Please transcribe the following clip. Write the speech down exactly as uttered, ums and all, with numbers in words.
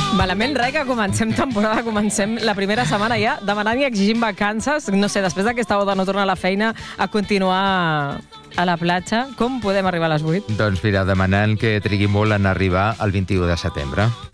Malament res que comencem temporada, comencem la primera setmana ja demanant i exigint vacances. No sé, després d'aquesta boda no tornar a la feina a continuar a la platja. Com podem arribar a les vuit? Doncs mira, demanant que trigui molt en arribar el vint-i-u de setembre.